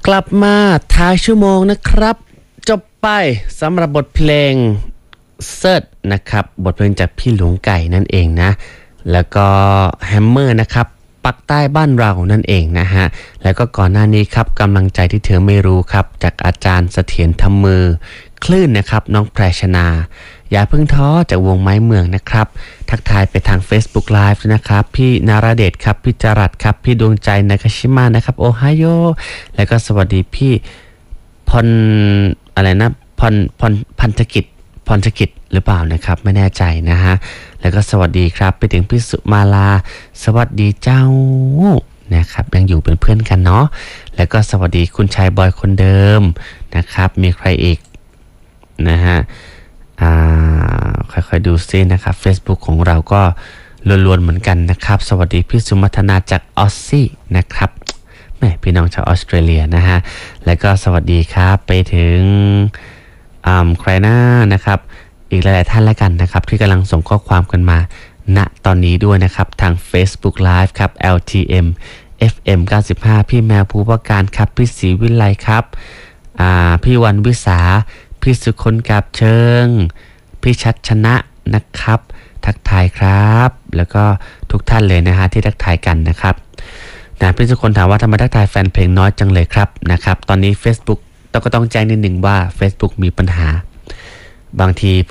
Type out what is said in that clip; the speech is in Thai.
กลับมาท้ายชั่วโมงนะครับจบไปสำหรับบทเพลงเซิร์ชนะครับบทเพลงจากพี่หลวงไก่นั่นเองนะแล้วก็แฮมเมอร์นะครับปักใต้บ้านเรานั่นเองนะฮะแล้วก็ก่อนหน้านี้ครับกำลังใจที่เธอไม่รู้ครับจากอาจารย์เสถียรทำมือคลื่นนะครับน้องแพรชนาอย่าเพิ่งท้อจากวงไม้เมืองนะครับทักทายไปทาง Facebook Live นะครับพี่นาราเดชครับพี่จรัสครับพี่ดวงใจนากาชิมะนะครับโอไฮโอแล้วก็สวัสดีพี่พรอะไรนะพันธกิจหรือเปล่านะครับไม่แน่ใจนะฮะแล้วก็สวัสดีครับไปถึงพี่สุมาลาสวัสดีเจ้านะครับยังอยู่เป็นเพื่อนกันเนาะแล้วก็สวัสดีคุณชายบอยคนเดิมนะครับมีใครอีกนะฮะค่อยๆดูซินะครับ Facebook ของเราก็ล้วนๆเหมือนกันนะครับสวัสดีพี่สุมัทนาจากออสซี่นะครับแม่พี่น้องชาวออสเตรเลียนะฮะแล้วก็สวัสดีครับไปถึงใครหน้านะครับอีกหลายๆท่านแล้วกันนะครับที่กำลังส่งข้อความกันมาณตอนนี้ด้วยนะครับทาง Facebook Live ครับ LTM FM 95พี่แมวภูวการครับพี่ศรีวิไลครับพี่วันวิสาพี่สุคนกาบเชิงพี่ชัดชนะนะครับทักทายครับแล้วก็ทุกท่านเลยนะฮะที่ทักทายกันนะครับพี่สุคนถามว่าทำไมทักทายแฟนเพลงน้อยจังเลยครับนะครับตอนนี้ Facebook ก็ต้องแจ้งนิดหนึ่งว่า Facebook มีปัญหาบางที